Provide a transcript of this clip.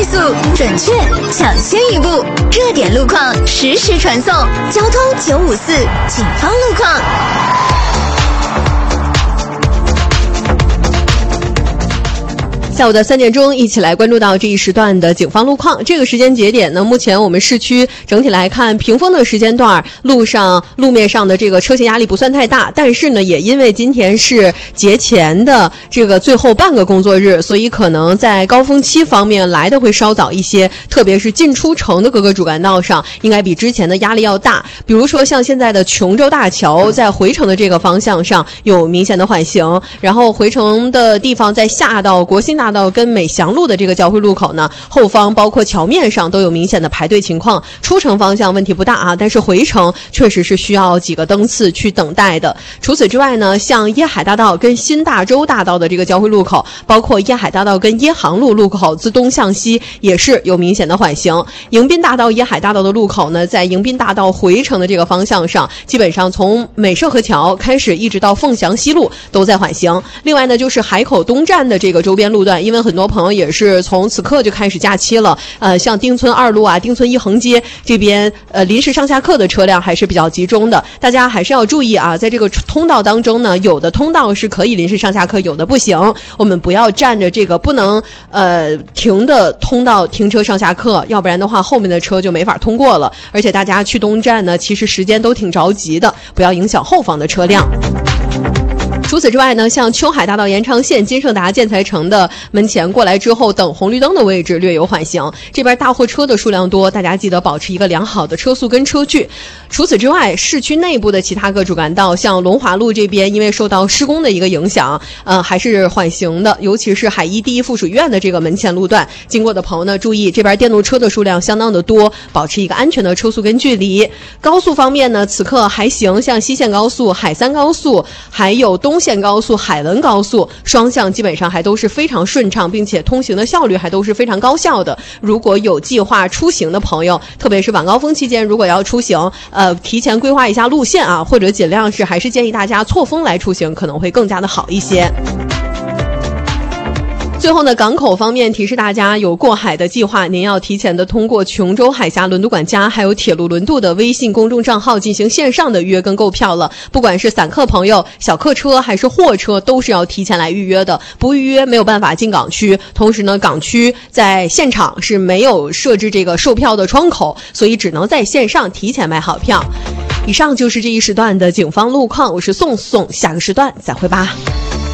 速、准确、抢先一步，热点路况实时传送。交通954，警方路况。 下午的3点钟，一起来关注到这一时段的警方路况。这个时间节点呢，目前我们市区整体来看，屏风的时间段路面上的这个车行压力不算太大，但是呢，也因为今天是节前的这个最后半个工作日，所以可能在高峰期方面来的会稍早一些，特别是进出城的各个主干道上，应该比之前的压力要大。比如说像现在的琼州大桥，在回程的这个方向上有明显的缓行，然后回程的地方在下到国新大道跟美祥路的这个交汇路口呢，后方包括桥面上都有明显的排队情况。出城方向问题不大啊，但是回程确实是需要几个灯次去等待的。除此之外呢，像椰海大道跟新大洲大道的这个交汇路口，包括椰海大道跟椰航路路口自东向西也是有明显的缓行。迎宾大道、椰海大道的路口呢，在迎宾大道回程的这个方向上，基本上从美盛河桥开始一直到凤翔西路都在缓行。另外呢，就是海口东站的这个周边路段，因为很多朋友也是从此刻就开始假期了，像丁村2路啊、丁村一横街这边，临时上下客的车辆还是比较集中的，大家还是要注意啊，在这个通道当中呢，有的通道是可以临时上下客，有的不行，我们不要占着这个不能停的通道停车上下客，要不然的话后面的车就没法通过了。而且大家去东站呢，其实时间都挺着急的，不要影响后方的车辆。除此之外呢，像秋海大道延长线金盛达建材城的门前过来之后，等红绿灯的位置略有缓行，这边大货车的数量多，大家记得保持一个良好的车速跟车距。除此之外，市区内部的其他个主干道，像龙华路这边，因为受到施工的一个影响，还是缓行的，尤其是海医第一附属医院的这个门前路段，经过的朋友呢，注意这边电动车的数量相当的多，保持一个安全的车速跟距离。高速方面呢，此刻还行，像西线高速、海三高速，还有东线高速、海文高速，双向基本上还都是非常顺畅，并且通行的效率还都是非常高效的。如果有计划出行的朋友，特别是晚高峰期间，如果要出行，提前规划一下路线啊，或者尽量是还是建议大家错峰来出行，可能会更加的好一些。最后呢，港口方面提示大家，有过海的计划，您要提前的通过琼州海峡轮渡管家还有铁路轮渡的微信公众账号进行线上的预约跟购票了。不管是散客朋友、小客车还是货车，都是要提前来预约的，不预约没有办法进港区。同时呢，港区在现场是没有设置这个售票的窗口，所以只能在线上提前买好票。以上就是这一时段的警方路况，我是宋，下个时段再会吧。